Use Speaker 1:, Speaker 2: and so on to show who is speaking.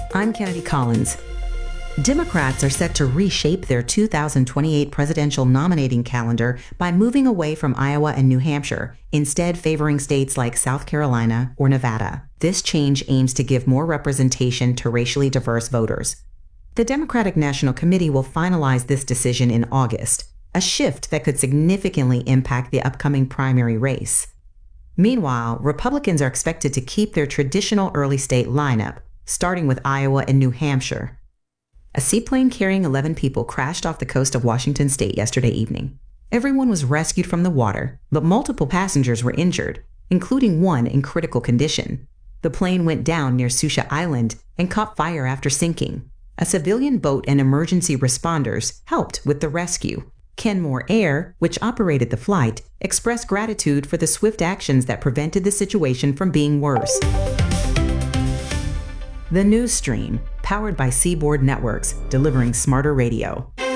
Speaker 1: I'm Kennedy Collins. Democrats are set to reshape their 2028 presidential nominating calendar by moving away from Iowa and New Hampshire, instead favoring states like South Carolina or Nevada. This change aims to give more representation to racially diverse voters. The Democratic National Committee will finalize this decision in August, a shift that could significantly impact the upcoming primary race. Meanwhile, Republicans are expected to keep their traditional early state lineup, starting with Iowa and New Hampshire. A seaplane carrying 11 people crashed off the coast of Washington state yesterday evening. Everyone was rescued from the water, but multiple passengers were injured, including one in critical condition. The plane went down near Susha Island and caught fire after sinking. A civilian boat and emergency responders helped with the rescue. Kenmore Air, which operated the flight, expressed gratitude for the swift actions that prevented the situation from being worse. The News Stream, powered by Seaboard Networks, delivering smarter radio.